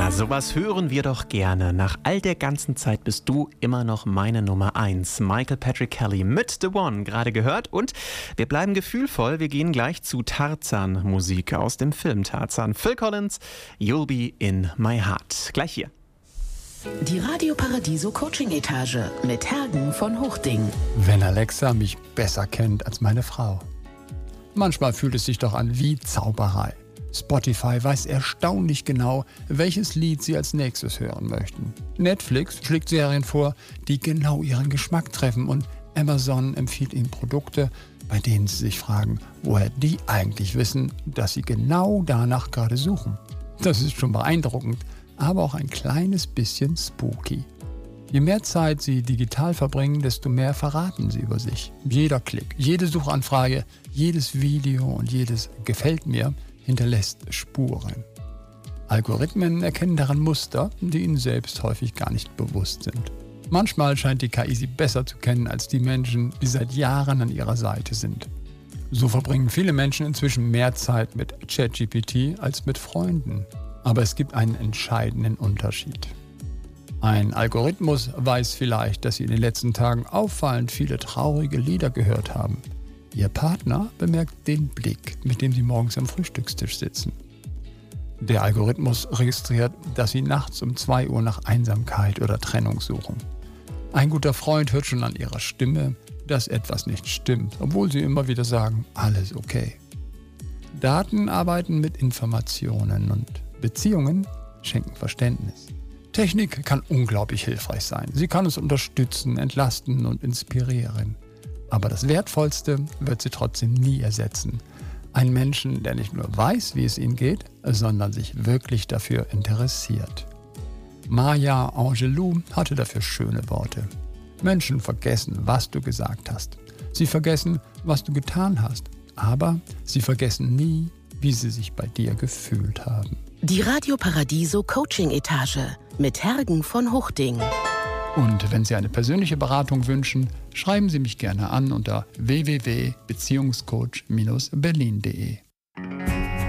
Ja, sowas hören wir doch gerne. Nach all der ganzen Zeit bist du immer noch meine Nummer 1. Michael Patrick Kelly mit The One, gerade gehört. Und wir bleiben gefühlvoll. Wir gehen gleich zu Tarzan-Musik aus dem Film Tarzan. Phil Collins, You'll Be in My Heart. Gleich hier. Die Radio Paradiso Coaching-Etage mit Hergen von Hochding. Wenn Alexa mich besser kennt als meine Frau. Manchmal fühlt es sich doch an wie Zauberei. Spotify weiß erstaunlich genau, welches Lied Sie als nächstes hören möchten. Netflix schlägt Serien vor, die genau Ihren Geschmack treffen, und Amazon empfiehlt Ihnen Produkte, bei denen Sie sich fragen, woher die eigentlich wissen, dass Sie genau danach gerade suchen. Das ist schon beeindruckend, aber auch ein kleines bisschen spooky. Je mehr Zeit Sie digital verbringen, desto mehr verraten Sie über sich. Jeder Klick, jede Suchanfrage, jedes Video und jedes Gefällt mir hinterlässt Spuren. Algorithmen erkennen daran Muster, die ihnen selbst häufig gar nicht bewusst sind. Manchmal scheint die KI sie besser zu kennen als die Menschen, die seit Jahren an ihrer Seite sind. So verbringen viele Menschen inzwischen mehr Zeit mit ChatGPT als mit Freunden. Aber es gibt einen entscheidenden Unterschied. Ein Algorithmus weiß vielleicht, dass Sie in den letzten Tagen auffallend viele traurige Lieder gehört haben. Ihr Partner bemerkt den Blick, mit dem Sie morgens am Frühstückstisch sitzen. Der Algorithmus registriert, dass Sie nachts um 2 Uhr nach Einsamkeit oder Trennung suchen. Ein guter Freund hört schon an Ihrer Stimme, dass etwas nicht stimmt, obwohl Sie immer wieder sagen, alles okay. Daten arbeiten mit Informationen und Beziehungen schenken Verständnis. Technik kann unglaublich hilfreich sein. Sie kann uns unterstützen, entlasten und inspirieren. Aber das Wertvollste wird sie trotzdem nie ersetzen. Einen Menschen, der nicht nur weiß, wie es ihnen geht, sondern sich wirklich dafür interessiert. Maya Angelou hatte dafür schöne Worte. Menschen vergessen, was du gesagt hast. Sie vergessen, was du getan hast. Aber sie vergessen nie, wie sie sich bei dir gefühlt haben. Die Radio Paradiso Coaching-Etage mit Hergen von Hochding. Und wenn Sie eine persönliche Beratung wünschen, schreiben Sie mich gerne an unter www.beziehungscoach-berlin.de.